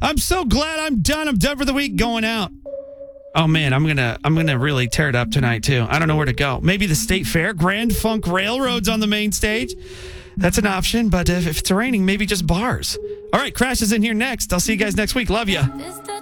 I'm so glad I'm done. I'm done for the week going out. Oh man, I'm gonna really tear it up tonight too. I don't know where to go. Maybe the State Fair, Grand Funk Railroad's on the main stage. That's an option, but if it's raining, maybe just bars. All right, Crash is in here next. I'll see you guys next week. Love ya.